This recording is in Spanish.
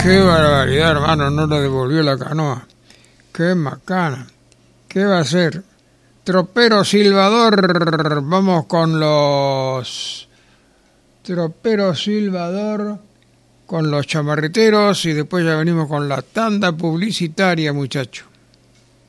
Qué barbaridad, hermano, no lo devolvió la canoa. Qué macana. ¿Qué va a hacer? Tropero silbador. Vamos con los... Tropero silbador con los chamarriteros y después ya venimos con la tanda publicitaria, muchachos.